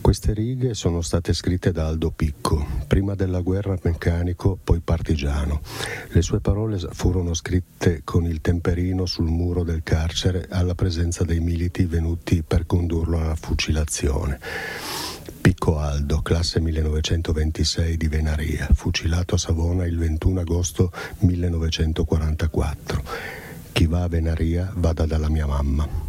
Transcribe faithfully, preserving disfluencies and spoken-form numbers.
Queste righe sono state scritte da Aldo Picco, prima della guerra meccanico, poi partigiano. Le sue parole furono scritte con il temperino sul muro del carcere alla presenza dei militi venuti per condurlo alla fucilazione. Picco Aldo, classe millenovecentoventisei di Venaria, fucilato a Savona il ventuno agosto millenovecentoquarantaquattro. Chi va a Venaria vada dalla mia mamma.